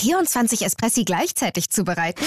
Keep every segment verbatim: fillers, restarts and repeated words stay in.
vierundzwanzig Espressi gleichzeitig zubereiten?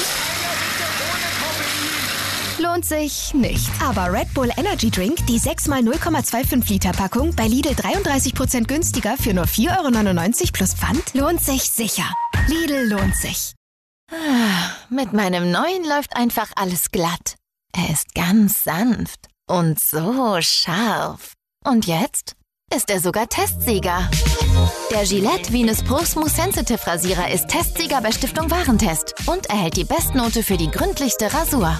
Lohnt sich nicht. Aber Red Bull Energy Drink, die sechs mal null Komma fünfundzwanzig Liter Packung, bei Lidl dreiunddreißig Prozent günstiger für nur vier Euro neunundneunzig plus Pfand, lohnt sich sicher. Lidl lohnt sich. Mit meinem neuen läuft einfach alles glatt. Er ist ganz sanft und so scharf. Und jetzt ist er sogar Testsieger. Der Gillette Venus Pro Smooth Sensitive Rasierer ist Testsieger bei Stiftung Warentest und erhält die Bestnote für die gründlichste Rasur.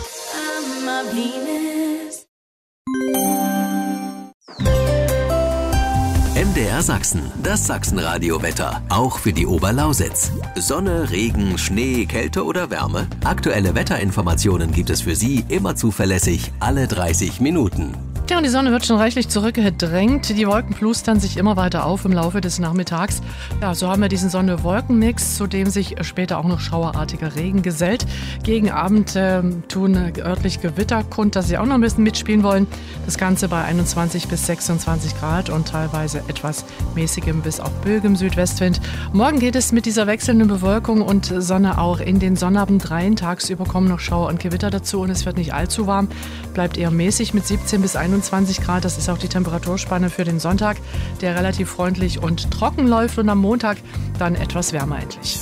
M D R Sachsen, das Sachsenradio-Wetter, auch für die Oberlausitz. Sonne, Regen, Schnee, Kälte oder Wärme? Aktuelle Wetterinformationen gibt es für Sie immer zuverlässig alle dreißig Minuten. Tja, und die Sonne wird schon reichlich zurückgedrängt. Die Wolken plustern sich immer weiter auf im Laufe des Nachmittags. Ja, so haben wir diesen Sonne-Wolken-Mix, zu dem sich später auch noch schauerartiger Regen gesellt. Gegen Abend äh, tun örtlich Gewitter kund, dass sie auch noch ein bisschen mitspielen wollen. Das Ganze bei einundzwanzig bis sechsundzwanzig Grad und teilweise etwas mäßigem bis auch böigem Südwestwind. Morgen geht es mit dieser wechselnden Bewölkung und Sonne auch in den Sonnabend rein. Tagsüber kommen noch Schauer und Gewitter dazu und es wird nicht allzu warm. Bleibt eher mäßig mit siebzehn bis einundzwanzig Grad. Das ist auch die Temperaturspanne für den Sonntag, der relativ freundlich und trocken läuft und am Montag dann etwas wärmer endlich.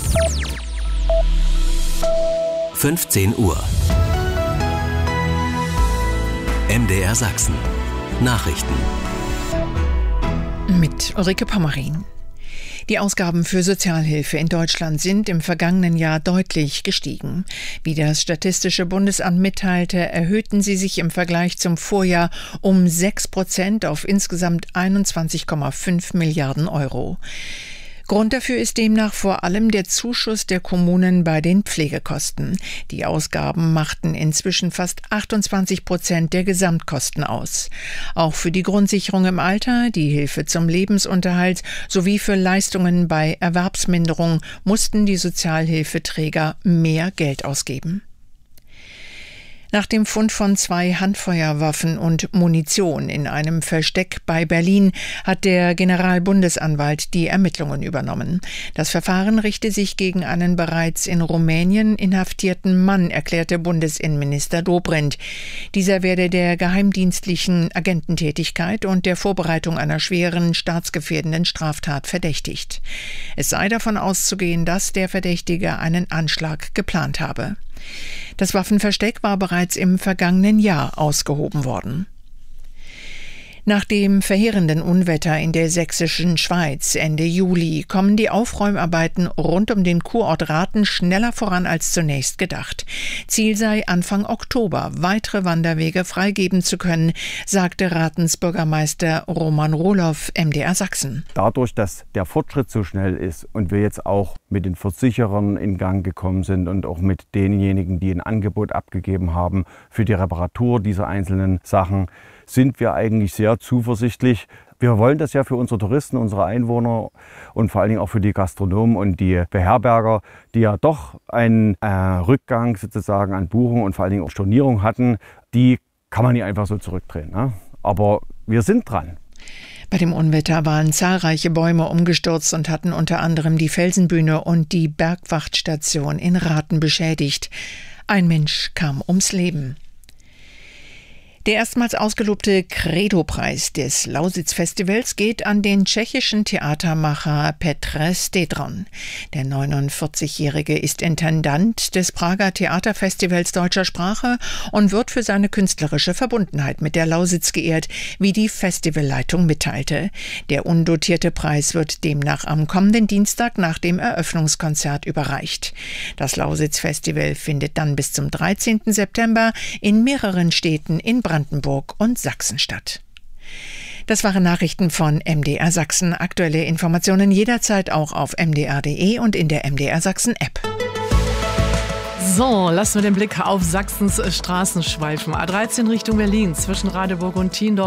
fünfzehn Uhr. M D R Sachsen. Nachrichten. Mit Ulrike Pommerin. Die Ausgaben für Sozialhilfe in Deutschland sind im vergangenen Jahr deutlich gestiegen. Wie das Statistische Bundesamt mitteilte, erhöhten sie sich im Vergleich zum Vorjahr um sechs Prozent auf insgesamt einundzwanzig Komma fünf Milliarden Euro. Grund dafür ist demnach vor allem der Zuschuss der Kommunen bei den Pflegekosten. Die Ausgaben machten inzwischen fast achtundzwanzig Prozent der Gesamtkosten aus. Auch für die Grundsicherung im Alter, die Hilfe zum Lebensunterhalt sowie für Leistungen bei Erwerbsminderung mussten die Sozialhilfeträger mehr Geld ausgeben. Nach dem Fund von zwei Handfeuerwaffen und Munition in einem Versteck bei Berlin hat der Generalbundesanwalt die Ermittlungen übernommen. Das Verfahren richte sich gegen einen bereits in Rumänien inhaftierten Mann, erklärte Bundesinnenminister Dobrindt. Dieser werde der geheimdienstlichen Agententätigkeit und der Vorbereitung einer schweren, staatsgefährdenden Straftat verdächtigt. Es sei davon auszugehen, dass der Verdächtige einen Anschlag geplant habe. Das Waffenversteck war bereits im vergangenen Jahr ausgehoben worden. Nach dem verheerenden Unwetter in der sächsischen Schweiz Ende Juli kommen die Aufräumarbeiten rund um den Kurort Rathen schneller voran als zunächst gedacht. Ziel sei, Anfang Oktober weitere Wanderwege freigeben zu können, sagte Rathens Bürgermeister Roman Rohloff M D R Sachsen. Dadurch, dass der Fortschritt so schnell ist und wir jetzt auch mit den Versicherern in Gang gekommen sind und auch mit denjenigen, die ein Angebot abgegeben haben für die Reparatur dieser einzelnen Sachen, sind wir eigentlich sehr zuversichtlich. Wir wollen das ja für unsere Touristen, unsere Einwohner und vor allen Dingen auch für die Gastronomen und die Beherberger, die ja doch einen äh, Rückgang sozusagen an Buchungen und vor allen Dingen auch Stornierung hatten. Die kann man nicht einfach so zurückdrehen, ne? Aber wir sind dran. Bei dem Unwetter waren zahlreiche Bäume umgestürzt und hatten unter anderem die Felsenbühne und die Bergwachtstation in Rathen beschädigt. Ein Mensch kam ums Leben. Der erstmals ausgelobte Credo-Preis des Lausitz-Festivals geht an den tschechischen Theatermacher Petr Stedron. Der neunundvierzigjährige ist Intendant des Prager Theaterfestivals deutscher Sprache und wird für seine künstlerische Verbundenheit mit der Lausitz geehrt, wie die Festivalleitung mitteilte. Der undotierte Preis wird demnach am kommenden Dienstag nach dem Eröffnungskonzert überreicht. Das Lausitz-Festival findet dann bis zum dreizehnten September in mehreren Städten in Brandenburg und Sachsen statt. Das waren Nachrichten von M D R Sachsen. Aktuelle Informationen jederzeit auch auf m d r punkt d e und in der M D R Sachsen App. So, lassen wir den Blick auf Sachsens Straßen schweifen. A dreizehn Richtung Berlin zwischen Radeburg und Thiendorf.